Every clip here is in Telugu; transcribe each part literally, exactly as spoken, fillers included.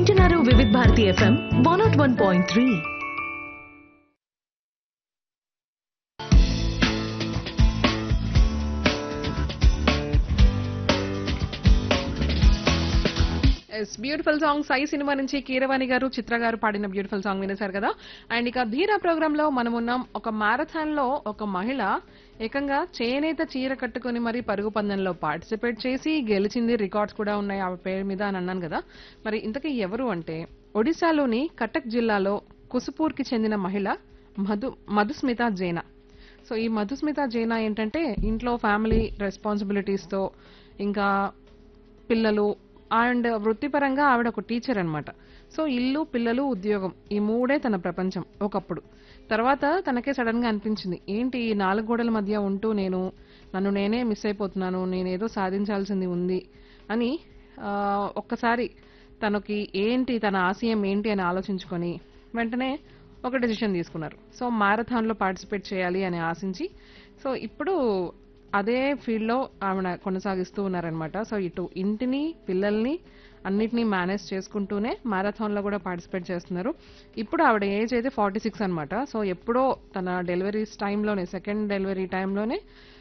వింటున్నారు వివిధ Bharati FM one not one point three. Yes beautiful song Sai cinema నుంచి కీరవాణి గారు చిత్ర గారు పాడిన బ్యూటిఫుల్ సాంగ్ వినేశారు కదా. అండ్ ఇక ధీరా ప్రోగ్రామ్ లో మనం ఉన్నాం. ఒక మారథాన్ లో ఒక మహిళ ఏకంగా చేనేత చీర కట్టుకుని మరి పరుగు పందెంలో పార్టిసిపేట్ చేసి గెలిచింది. రికార్డ్స్ కూడా ఉన్నాయి ఆవిడ పేరు మీద అని అన్నాను కదా. మరి ఇంతకీ ఎవరు అంటే ఒడిశాలోని కటక్ జిల్లాలో కుసుపూర్ కి చెందిన మహిళ మధు మధుస్మిత జైనా. సో ఈ మధుస్మిత జైనా ఏంటంటే ఇంట్లో ఫ్యామిలీ రెస్పాన్సిబిలిటీస్ తో ఇంకా పిల్లలు అండ్ వృత్తిపరంగా ఆవిడ ఒక టీచర్ అనమాట. సో ఇల్లు పిల్లలు ఉద్యోగం ఈ మూడే తన ప్రపంచం ఒకప్పుడు. తర్వాత తనకే సడన్ గా అనిపించింది ఏంటి ఈ నాలుగు గోడల మధ్య ఉంటూ నేను నన్ను నేనే మిస్ అయిపోతున్నాను, నేనేదో సాధించాల్సింది ఉంది అని ఆ, ఒక్కసారి తనకి ఏంటి తన ఆశయం ఏంటి అని ఆలోచించుకొని వెంటనే ఒక డెసిషన్ తీసుకున్నారు. సో మారథాన్ లో పార్టిసిపేట్ చేయాలి అని ఆశించి సో ఇప్పుడు అదే ఫీల్డ్ లో ఆవిడ కొనసాగిస్తూ ఉన్నారనమాట. సో ఇటు ఇంటిని పిల్లల్ని అన్నిటినీ మేనేజ్ చేసుకుంటూనే మారథాన్ లో కూడా పార్టిసిపేట్ చేస్తున్నారు. ఇప్పుడు ఆవిడ ఏజ్ అయితే ఫార్టీ సిక్స్ అనమాట. సో ఎప్పుడో తన డెలివరీస్ టైంలోనే సెకండ్ డెలివరీ టైంలోనే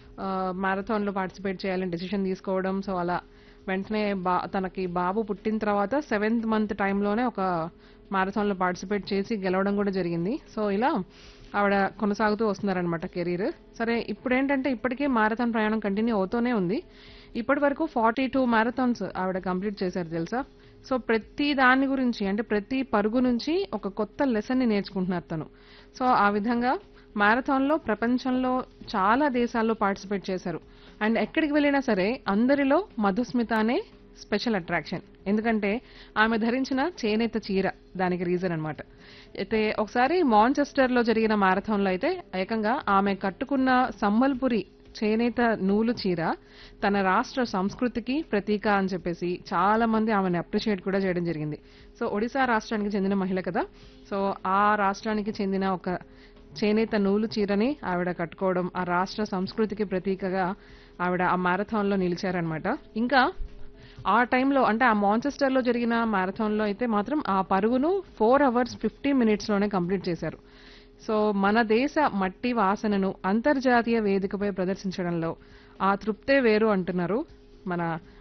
మారథాన్ లో పార్టిసిపేట్ చేయాలని డెసిషన్ తీసుకోవడం. సో అలా వెంటనే బా తనకి బాబు పుట్టిన తర్వాత సెవెంత్ మంత్ టైంలోనే ఒక మారథాన్ లో పార్టిసిపేట్ చేసి గెలవడం కూడా జరిగింది. సో ఇలా ఆవిడ కొనసాగుతూ వస్తున్నారనమాట కెరీర్. సరే ఇప్పుడు ఏంటంటే ఇప్పటికే మారథాన్ ప్రయాణం కంటిన్యూ అవుతూనే ఉంది. ఇప్పటి వరకు ఫార్టీ టూ మారథాన్స్ ఆవిడ కంప్లీట్ చేశారు తెలుసా. సో ప్రతి దాని గురించి అంటే ప్రతి పరుగు నుంచి ఒక కొత్త లెసన్ ని నేర్చుకుంటున్నారు తను. సో ఆ విధంగా మారథాన్ లో ప్రపంచంలో చాలా దేశాల్లో పార్టిసిపేట్ చేశారు. అండ్ ఎక్కడికి వెళ్ళినా సరే అందరిలో మధుస్మితానే స్పెషల్ అట్రాక్షన్. ఎందుకంటే ఆమె ధరించిన చేనేత చీర దానికి రీజన్ అన్నమాట. అయితే ఒకసారి మాంచెస్టర్ లో జరిగిన మారథాన్ లో అయితే ఏకంగా ఆమె కట్టుకున్న సంబల్పురి చేనేత నూలు చీర తన రాష్ట్ర సంస్కృతికి ప్రతీక అని చెప్పేసి చాలా మంది ఆమెను అప్రిషియేట్ కూడా చేయడం జరిగింది. సో ఒడిశా రాష్ట్రానికి చెందిన మహిళ కదా. సో ఆ రాష్ట్రానికి చెందిన ఒక చేనేత నూలు చీరని ఆవిడ కట్టుకోవడం ఆ రాష్ట్ర సంస్కృతికి ప్రతీకగా ఆవిడ ఆ మారథాన్ లో నిలిచారనమాట. ఇంకా ఆ టైంలో అంటే ఆ మాంచెస్టర్ లో జరిగిన మారథాన్ లో అయితే మాత్రం ఆ పరుగును ఫోర్ అవర్స్ ఫిఫ్టీ మినిట్స్ లోనే కంప్లీట్ చేశారు. సో మన దేశ మట్టి వాసనను అంతర్జాతీయ వేదికపై ప్రదర్శించడంలో ఆ తృప్తే వేరు అంటున్నారు మన